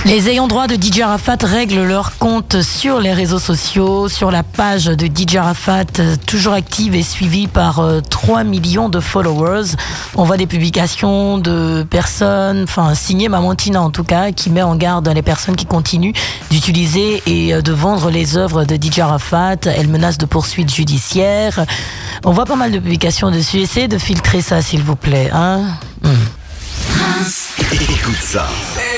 Les ayants droit de DJ Arafat règlent leur compte sur les réseaux sociaux, sur la page de DJ Arafat, toujours active et suivie par 3 millions de followers. On voit des publications de personnes, signées Mamantina en tout cas, qui met en garde les personnes qui continuent d'utiliser et de vendre les œuvres de DJ Arafat. Elle menace de poursuites judiciaires. On voit pas mal de publications dessus. Essayez de filtrer ça s'il vous plaît. Écoute ça.